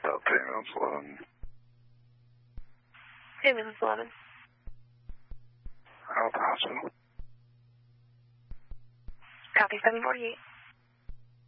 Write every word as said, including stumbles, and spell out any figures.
Stop payments, eleven. Payments, eleven. Out the hospital. Copy, seven forty-eight.